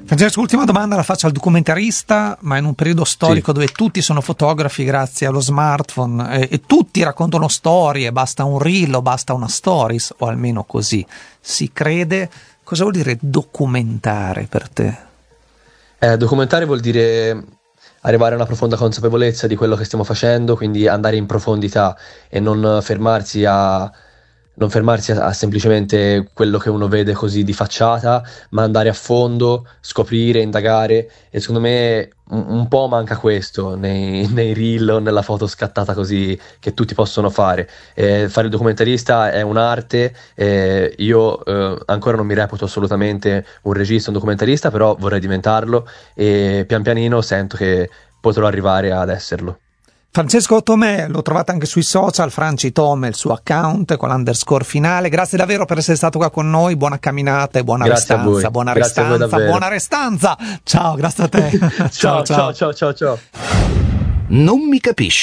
Francesco, ultima domanda la faccio al documentarista, ma in un periodo storico dove tutti sono fotografi grazie allo smartphone e tutti raccontano storie, basta un reel o basta una stories, o almeno così si crede. Cosa vuol dire documentare per te? Documentare vuol dire arrivare a una profonda consapevolezza di quello che stiamo facendo, quindi andare in profondità e non fermarsi a semplicemente quello che uno vede così di facciata, ma andare a fondo, scoprire, indagare. E secondo me un po' manca questo nei reel o nella foto scattata così che tutti possono fare. Fare il documentarista è un'arte. Io ancora non mi reputo assolutamente un regista, un documentarista, però vorrei diventarlo e pian pianino sento che potrò arrivare ad esserlo. Francesco Tomè, lo trovate anche sui social, Franci Tome, il suo account con l'underscore finale. Grazie davvero per essere stato qua con noi, buona camminata e buona restanza. Buona restanza. Ciao, grazie a te. ciao. Non mi capisci.